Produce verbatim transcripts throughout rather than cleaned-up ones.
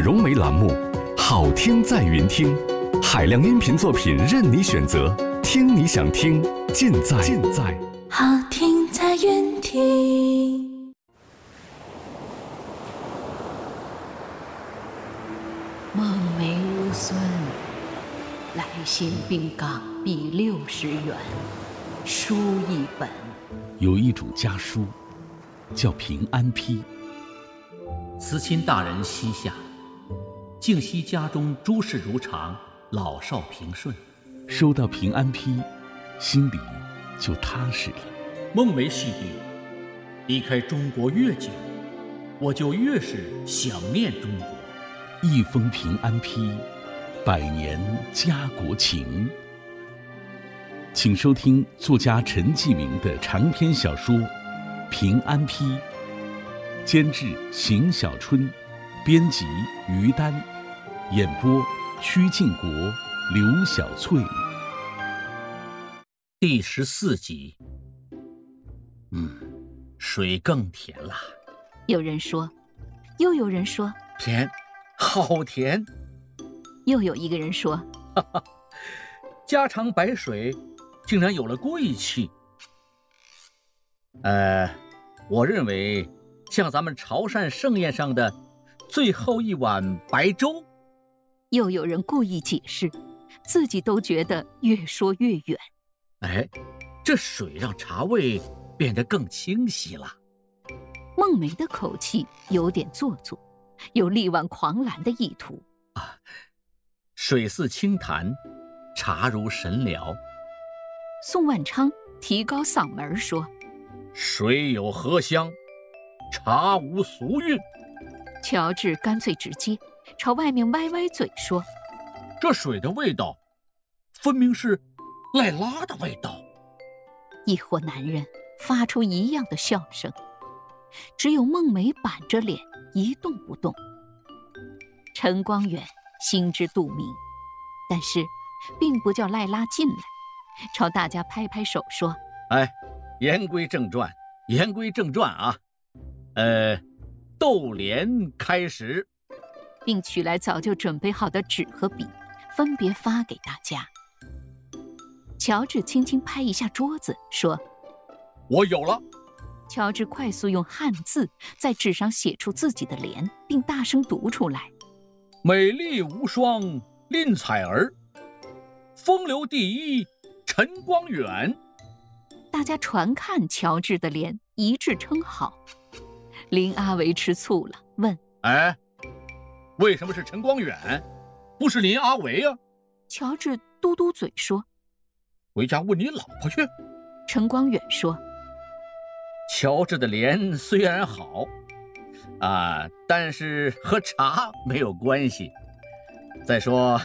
融媒栏目，好听在云听，海量音频作品任你选择，听你想听，尽在尽在好听在云听。 孟梅如孙，来信并港币六十元，书一本。 有一种家书，叫平安批。 慈亲大人膝下，敬惜家中诸事如常，老少平顺。 收到平安批，心里就踏实了。 孟梅系弟，离开中国越久，我就越是想念中国。 一封平安批，百年家国情。请收听作家陈继明的长篇小说《平安批》，监制邢小春，编辑于丹，演播曲靖国、刘小翠。 第十四集。嗯，水更甜了。 有人说，又有人说甜，好甜。 又有一个人说， 哈哈，家常白水竟然有了贵气。呃，我认为像咱们潮汕盛宴上的最后一碗白粥。 又有人故意解释，自己都觉得越说越远。 哎，这水让茶味变得更清晰了。 孟梅的口气有点做作，有力挽狂澜的意图。 啊，水似清潭，茶如神疗。 宋万昌提高嗓门说， 水有荷香，茶无俗韵。 乔治干脆直接朝外面歪歪嘴说， 这水的味道分明是赖拉的味道。 一伙男人发出一样的笑声，只有孟梅板着脸一动不动。陈光远心知肚明，但是并不叫赖拉进来，朝大家拍拍手说， 哎，言归正传，言归正传啊。呃，斗联开始。 并取来早就准备好的纸和笔，分别发给大家。乔治轻轻拍一下桌子说， 我有了。 乔治快速用汉字在纸上写出自己的联，并大声读出来， 美丽无双令彩儿，风流第一陈光远。 大家传看乔治的联，一致称好。林阿维吃醋了，问， 哎，为什么是陈光远，不是林阿维啊？ 乔治嘟嘟嘴说， 回家问你老婆去。 陈光远说， 乔治的联虽然好啊，但是和茶没有关系。再说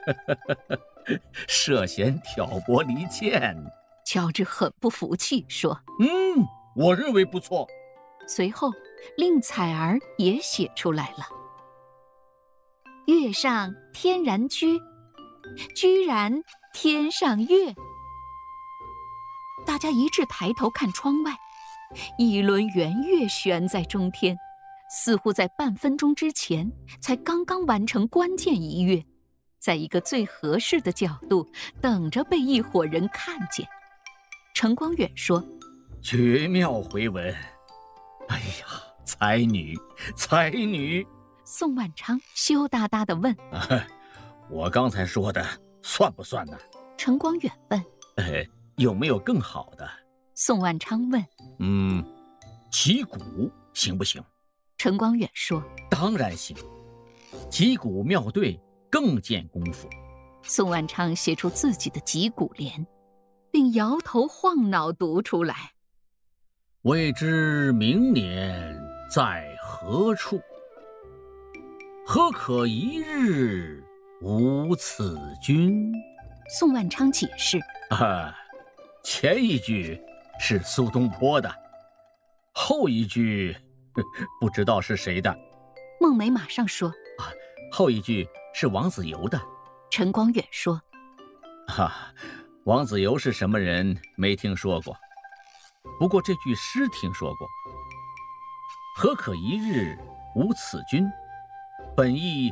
涉嫌挑拨离间。 乔治很不服气说， 嗯，我认为不错。 随后令彩儿也写出来了，月上天然居，居然天上月。大家一致抬头看窗外，一轮圆月悬在中天，似乎在半分钟之前才刚刚完成关键一跃，在一个最合适的角度等着被一伙人看见。陈光远说， 绝妙回文。哎呀，才女才女。 宋万昌羞答答地问， 啊，我刚才说的算不算呢？ 陈光远问， 呃，有没有更好的？ 宋万昌问， 嗯，击鼓行不行？ 陈光远说， 当然行，击鼓妙对，更见功夫。 宋万昌写出自己的击鼓联，并摇头晃脑读出来， 未知明年在何处，何可一日无此君？ 宋万昌解释， 啊，前一句是苏东坡的，后一句不知道是谁的。 孟梅马上说， 啊，后一句是王子猷的。 陈光远说， 啊，王子猷是什么人没听说过，不过这句诗听说过。何可一日无此君，本意